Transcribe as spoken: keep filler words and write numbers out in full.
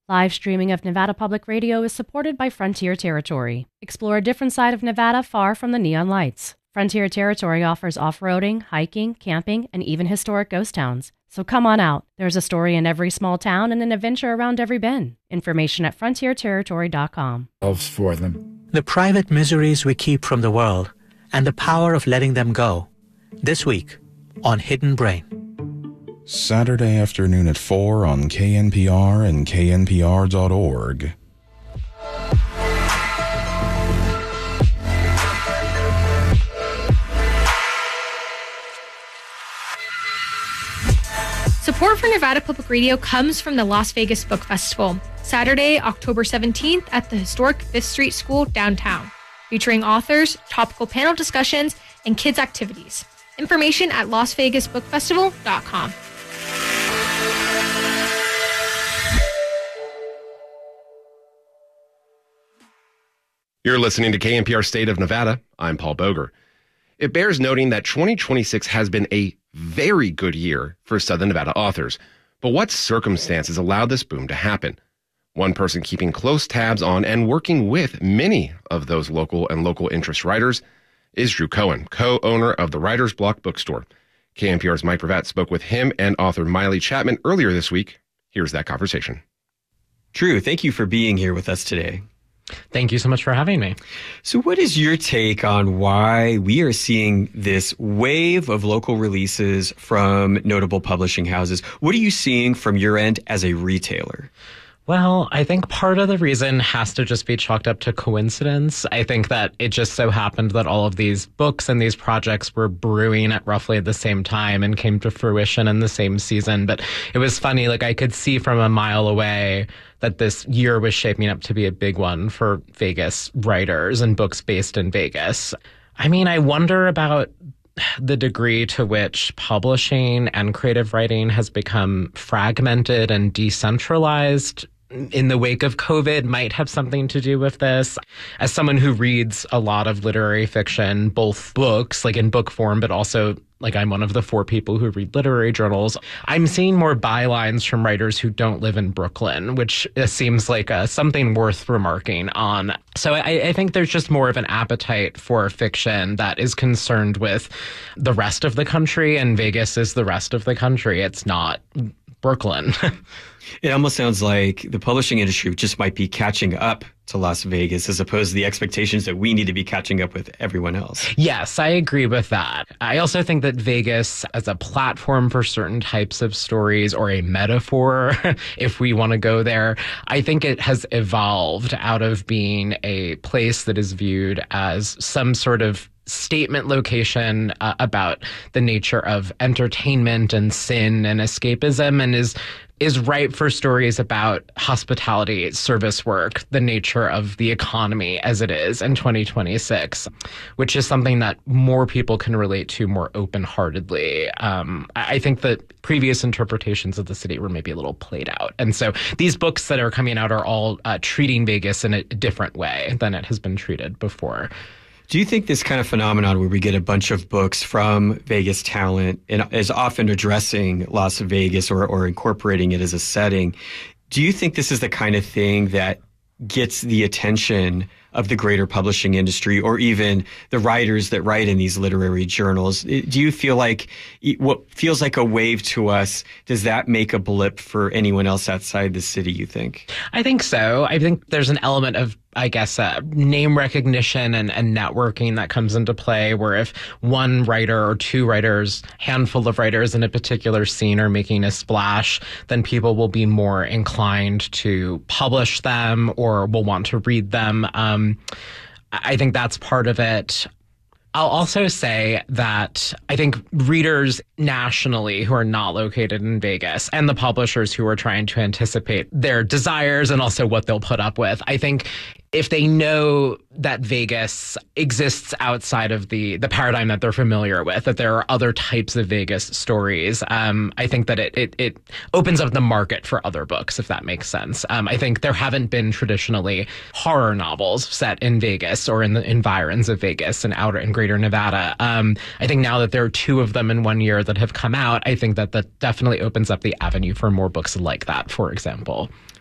Live streaming of Nevada Public Radio is supported by Frontier Territory. Explore a different side of Nevada far from the neon lights. Frontier Territory offers off-roading, hiking, camping, and even historic ghost towns. So come on out. There's a story in every small town and an adventure around every bend. Information at frontier territory dot com. For them. The private miseries we keep from the world and the power of letting them go. This week on Hidden Brain. Saturday afternoon at four on K N P R and K N P R dot org. Support for Nevada Public Radio comes from the Las Vegas Book Festival, Saturday, October seventeenth at the historic Fifth Street School downtown, featuring authors, topical panel discussions, and kids' activities. Information at las vegas book festival dot com. You're listening to K N P R State of Nevada. I'm Paul Boger. It bears noting that twenty twenty-six has been a very good year for Southern Nevada authors. But what circumstances allowed this boom to happen? One person keeping close tabs on and working with many of those local and local interest writers is Drew Cohen, co-owner of the Writer's Block Bookstore. K N P R's Mike Pravat spoke with him and author Miley Chapman earlier this week. Here's that conversation. Drew, thank you for being here with us today. Thank you so much for having me. So what is your take on why we are seeing this wave of local releases from notable publishing houses? What are you seeing from your end as a retailer? Well, I think part of the reason has to just be chalked up to coincidence. I think that it just so happened that all of these books and these projects were brewing at roughly the same time and came to fruition in the same season. But it was funny, like I could see from a mile away that this year was shaping up to be a big one for Vegas writers and books based in Vegas. I mean, I wonder about the degree to which publishing and creative writing has become fragmented and decentralized in the wake of COVID might have something to do with this. As someone who reads a lot of literary fiction, both books, like in book form, but also like I'm one of the four people who read literary journals, I'm seeing more bylines from writers who don't live in Brooklyn, which seems like uh, something worth remarking on. So I, I think there's just more of an appetite for fiction that is concerned with the rest of the country, and Vegas is the rest of the country. It's not Brooklyn. It almost sounds like the publishing industry just might be catching up to Las Vegas as opposed to the expectations that we need to be catching up with everyone else. Yes, I agree with that. I also think that Vegas as a platform for certain types of stories, or a metaphor, if we want to go there, I think it has evolved out of being a place that is viewed as some sort of statement location uh, about the nature of entertainment and sin and escapism, and is is ripe for stories about hospitality, service work, the nature of the economy as it is in twenty twenty-six, which is something that more people can relate to more open-heartedly. Um, I think that previous interpretations of the city were maybe a little played out. And so these books that are coming out are all uh, treating Vegas in a different way than it has been treated before. Do you think this kind of phenomenon where we get a bunch of books from Vegas talent and is often addressing Las Vegas or, or incorporating it as a setting, do you think this is the kind of thing that gets the attention of the greater publishing industry or even the writers that write in these literary journals? Do you feel like what feels like a wave to us, does that make a blip for anyone else outside the city, you think? I think so. I think there's an element of, I guess, uh, name recognition and, and networking that comes into play, where if one writer or two writers, handful of writers in a particular scene are making a splash, then people will be more inclined to publish them or will want to read them. Um, I think that's part of it. I'll also say that I think readers nationally who are not located in Vegas and the publishers who are trying to anticipate their desires and also what they'll put up with, I think if they know that Vegas exists outside of the the paradigm that they're familiar with, that there are other types of Vegas stories, um, I think that it, it it opens up the market for other books, if that makes sense. Um, I think there haven't been traditionally horror novels set in Vegas or in the environs of Vegas and outer and greater Nevada. Um, I think now that there are two of them in one year that have come out, I think that that definitely opens up the avenue for more books like that, for example.